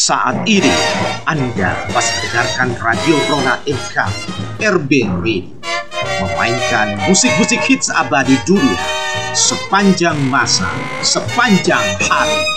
Saat ini Anda masih mendengarkan Radio Rona FM RB Radio, memainkan musik-musik hits abadi dunia sepanjang masa, sepanjang hari.